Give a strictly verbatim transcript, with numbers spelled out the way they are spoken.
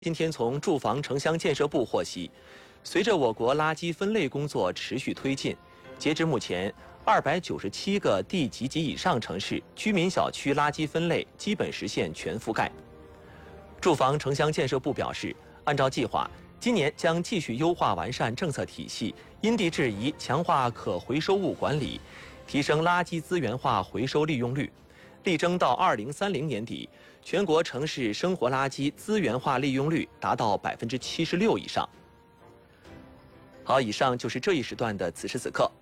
今天从住房城乡建设部获悉，随着我国垃圾分类工作持续推进，截至目前，二百九十七个地级及以上城市居民小区垃圾分类基本实现全覆盖。住房城乡建设部表示，按照计划，今年将继续优化完善政策体系，因地制宜强化可回收物管理，提升垃圾资源化回收利用率。 力争到二零三零年底，全国城市生活垃圾资源化利用率达到百分之七十六以上。好，以上就是这一时段的此时此刻。